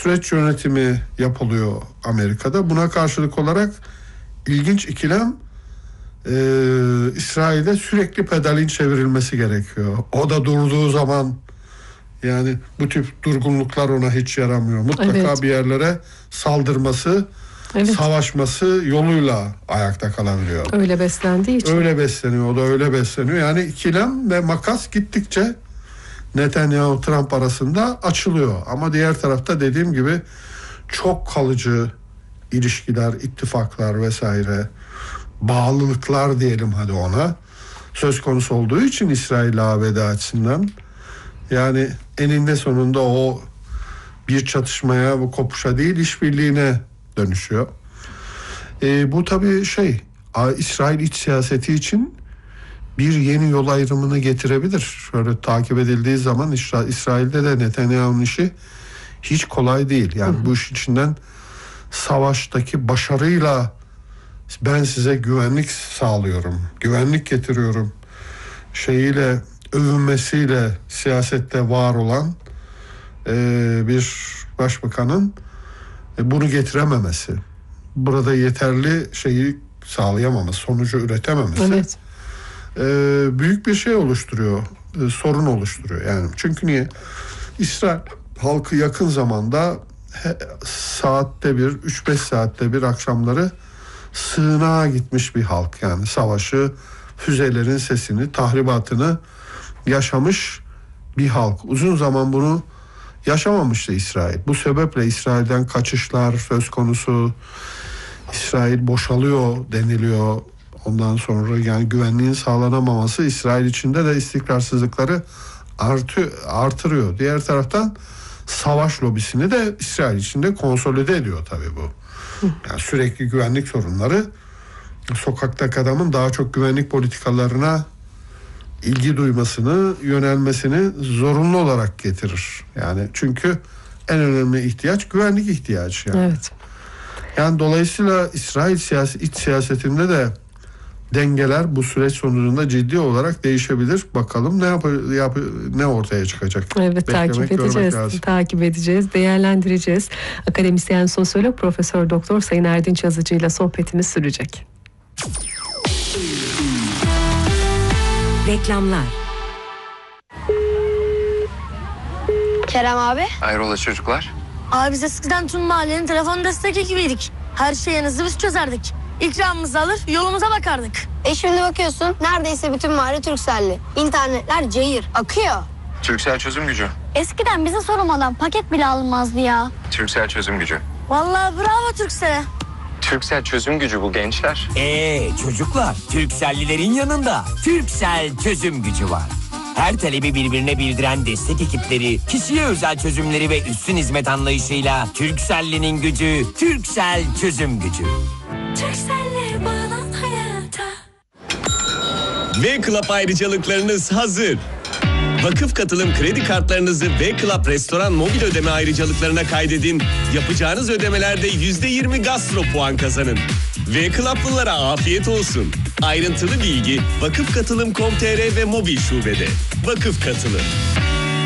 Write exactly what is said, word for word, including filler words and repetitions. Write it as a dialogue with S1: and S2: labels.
S1: süreç yönetimi yapılıyor Amerika'da. Buna karşılık olarak ilginç ikilem, e, İsrail'de sürekli pedalin çevrilmesi gerekiyor. O da durduğu zaman, yani bu tip durgunluklar ona hiç yaramıyor. Mutlaka evet. bir yerlere saldırması, evet. savaşması yoluyla ayakta kalabiliyor.
S2: Öyle beslendiği için.
S1: Öyle besleniyor, o da öyle besleniyor. Yani ikilem ve makas gittikçe Netanyahu-Trump arasında açılıyor. Ama diğer tarafta dediğim gibi çok kalıcı ilişkiler, ittifaklar vesaire, bağlılıklar diyelim hadi ona, söz konusu olduğu için İsrail A B D açısından, yani eninde sonunda o bir çatışmaya, bu kopuşa değil işbirliğine dönüşüyor. E, bu tabii şey, İsrail iç siyaseti için bir yeni yol ayrımını getirebilir. Şöyle takip edildiği zaman İsrail'de de Netanyahu'nun işi hiç kolay değil. Yani hı hı. bu iş içinden savaştaki başarıyla ben size güvenlik sağlıyorum, güvenlik getiriyorum şeyiyle, övünmesiyle siyasette var olan e, bir başbakanın e, bunu getirememesi, burada yeterli şeyi sağlayamaması, sonucu üretememesi evet. e, büyük bir şey oluşturuyor, e, sorun oluşturuyor. Yani çünkü niye? İsrail halkı yakın zamanda he, saatte bir, üç beş saatte bir akşamları sığınağa gitmiş bir halk. Yani savaşı, füzelerin sesini, tahribatını yaşamış bir halk. Uzun zaman bunu yaşamamıştı İsrail. Bu sebeple İsrail'den kaçışlar söz konusu. İsrail boşalıyor deniliyor. Ondan sonra yani güvenliğin sağlanamaması İsrail içinde de istikrarsızlıkları artı, artırıyor. Diğer taraftan savaş lobisini de İsrail içinde konsolide ediyor tabii bu. Yani sürekli güvenlik sorunları sokaktaki adamın daha çok güvenlik politikalarına ilgi duymasını, yönelmesini zorunlu olarak getirir. Yani çünkü en önemli ihtiyaç güvenlik ihtiyacı. Yani.
S2: Evet.
S1: Yani dolayısıyla İsrail siyasi, iç siyasetinde de dengeler bu süreç sonucunda ciddi olarak değişebilir. Bakalım ne yap, yap ne ortaya çıkacak.
S2: Evet,
S1: Beklemek,
S2: takip edeceğiz. Takip edeceğiz, değerlendireceğiz. Akademisyen sosyolog Profesör Doktor Sayın Erdinç Yazıcı ile sohbetimiz sürecek.
S3: Reklamlar.
S4: Kerem abi.
S5: Hayrola çocuklar?
S4: Abi biz eskiden tüm mahallenin telefon destek ekibiydik. Her şeyi hızlı biz çözerdik. İkramımızı alır yolumuza bakardık.
S6: E şimdi bakıyorsun neredeyse bütün mahalle Turkcell'li. İnternetler cayır akıyor.
S5: Turkcell çözüm gücü.
S7: Eskiden bize sormadan paket bile alınmazdı ya.
S5: Turkcell çözüm gücü.
S4: Vallahi bravo Turkcell'e.
S5: Turkcell çözüm gücü bu gençler.
S8: Eee çocuklar, Turkcell'lilerin yanında Turkcell çözüm gücü var. Her talebi birbirine bildiren destek ekipleri, kişiye özel çözümleri ve üstün hizmet anlayışıyla Turkcell'linin gücü, Turkcell çözüm gücü.
S9: Turkcell'le bağlan hayata.
S10: V-Club ayrıcalıklarınız hazır. Vakıf katılım kredi kartlarınızı V-Club restoran mobil ödeme ayrıcalıklarına kaydedin. Yapacağınız ödemelerde yüzde yirmi gastro puan kazanın. V-Club'lılara afiyet olsun. Ayrıntılı bilgi vakıf katılım nokta com nokta tr ve mobil şubede. Vakıf Katılım.